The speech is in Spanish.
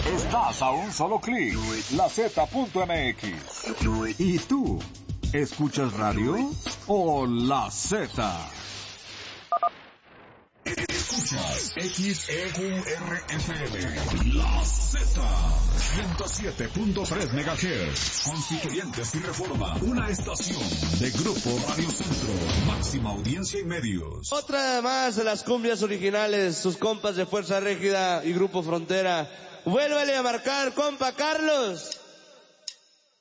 Estás a un solo clic. LaZ.mx. ¿Y tú? ¿Escuchas radio o La Z? Escuchas XEQRFM, La Z, 107.3 MHz, Constituyentes y Reforma, una estación de Grupo Radio Centro, máxima audiencia y medios. Otra más de las cumbias originales, sus compas de Fuerza Régida y Grupo Frontera. Vuélvale a marcar, compa Carlos.